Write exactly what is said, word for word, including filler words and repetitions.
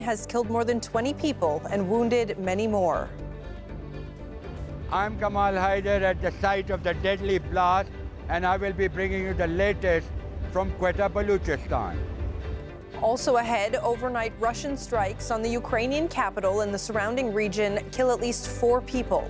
has killed more than twenty people and wounded many more. I'm Kamal Haider at the site of the deadly blast, and I will be bringing you the latest from Quetta, Balochistan. Also ahead, overnight Russian strikes on the Ukrainian capital and the surrounding region kill at least four people.